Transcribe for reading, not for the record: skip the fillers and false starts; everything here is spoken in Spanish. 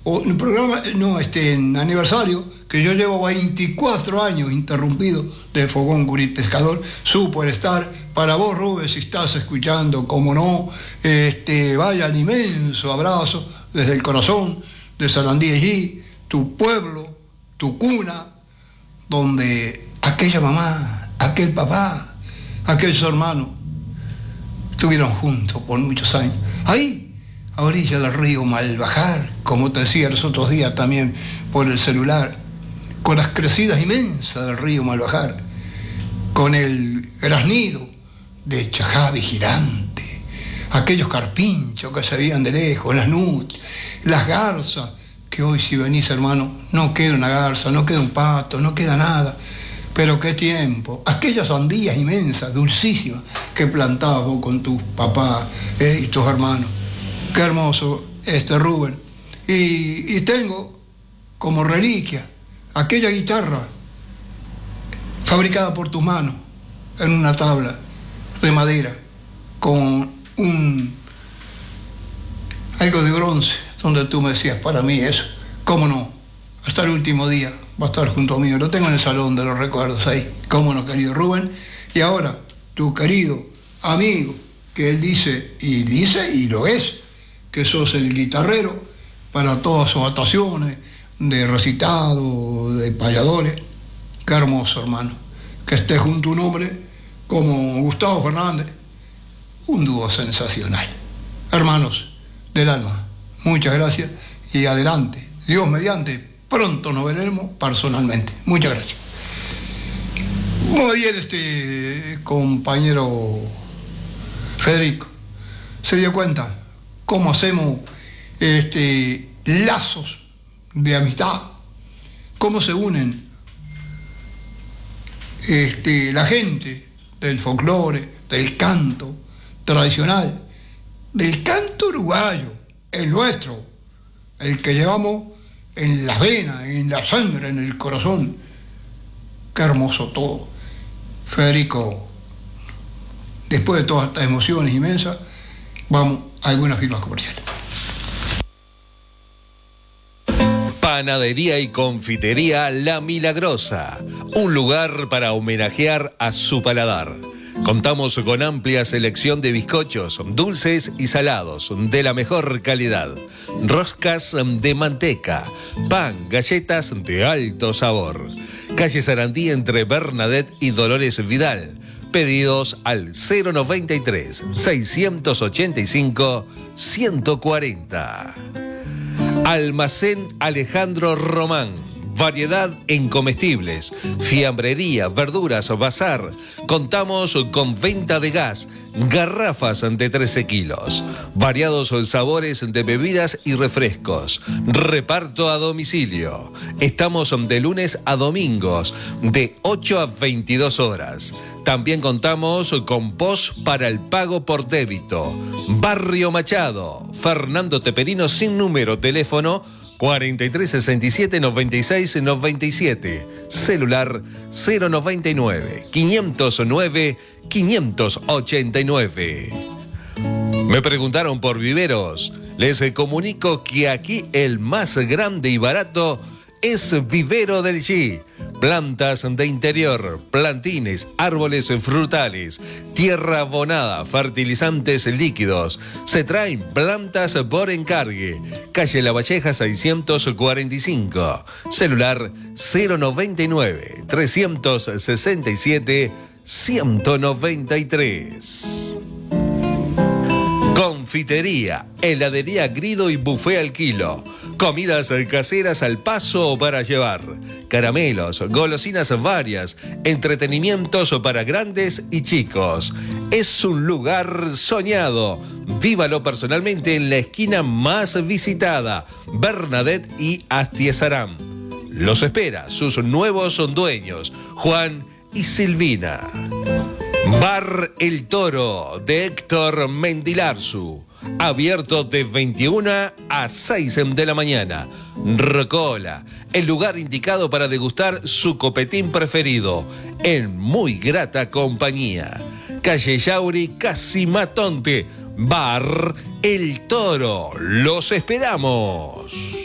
o en programa, no, en aniversario, que yo llevo 24 años interrumpido de Fogón Gurí Pescador, Superstar, para vos, Rubén, si estás escuchando, como no, vaya un inmenso abrazo desde el corazón de Sarandí allí, tu pueblo, tu cuna, donde aquella mamá, aquel papá, aquellos hermanos estuvieron juntos por muchos años. Ahí, a orilla del río Malbajar, como te decía los otros días también por el celular, con las crecidas inmensas del río Malbajar, con el graznido de Chajabi gigante, aquellos carpinchos que se veían de lejos, las nutrias, las garzas, que hoy si venís, hermano, no queda una garza, no queda un pato, no queda nada. Pero qué tiempo, aquellas sandías inmensas, dulcísimas, que plantabas vos con tus papás y tus hermanos. Qué hermoso, Rubén. Y tengo como reliquia aquella guitarra fabricada por tus manos en una tabla de madera con algo de bronce, donde tú me decías, para mí eso, cómo no, hasta el último día va a estar junto a mí, lo tengo en el salón de los recuerdos ahí, cómo no, querido Rubén. Y ahora, tu querido amigo, que él dice y lo es, que sos el guitarrero para todas sus actuaciones, de recitado, de payadores. Qué hermoso, hermano, que esté junto a un hombre como Gustavo Fernández, un dúo sensacional. Hermanos del alma, muchas gracias y adelante, Dios mediante, pronto nos veremos personalmente. Muchas gracias. Muy bien, compañero Federico se dio cuenta cómo hacemos lazos de amistad, cómo se unen la gente del folclore, del canto tradicional, del canto uruguayo, el nuestro, el que llevamos en las venas, en la sangre, en el corazón. Qué hermoso todo. Federico, después de todas estas emociones inmensas, vamos a algunas firmas comerciales. Panadería y confitería La Milagrosa, un lugar para homenajear a su paladar. Contamos con amplia selección de bizcochos, dulces y salados de la mejor calidad, roscas de manteca, pan, galletas de alto sabor. Calle Sarandí entre Bernadette y Dolores Vidal. Pedidos al 093 685 140. Almacén Alejandro Román. Variedad en comestibles, fiambrería, verduras, bazar. Contamos con venta de gas, garrafas de 13 kilos, variados sabores de bebidas y refrescos. Reparto a domicilio. Estamos de lunes a domingos, de 8 a 22 horas. También contamos con POS para el pago por débito. Barrio Machado, Fernando Teperino sin número, teléfono 4367 96 97, celular 099 509 589. Me preguntaron por viveros. Les comunico que aquí el más grande y barato es Vivero del G. Plantas de interior, plantines, árboles frutales, tierra abonada, fertilizantes líquidos. Se traen plantas por encargue. Calle La Valleja 645. Celular 099 367 193. Confitería, heladería Grido y buffet al kilo. Comidas caseras al paso o para llevar. Caramelos, golosinas varias, entretenimientos para grandes y chicos. Es un lugar soñado. Vívalo personalmente en la esquina más visitada, Bernadette y Astiezarán. Los espera sus nuevos dueños, Juan y Silvina. Bar El Toro de Héctor Mendilarzu. Abierto de 21 a 6 de la mañana. Rocola, el lugar indicado para degustar su copetín preferido, en muy grata compañía. Calle Yauri, Casimatonte. Bar El Toro. Los esperamos.